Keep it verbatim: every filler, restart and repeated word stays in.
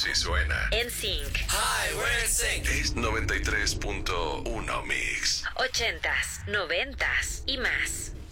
Así suena. En Sync. Hi, we're in sync. Es noventa y tres punto uno Mix. Ochentas, noventas y más.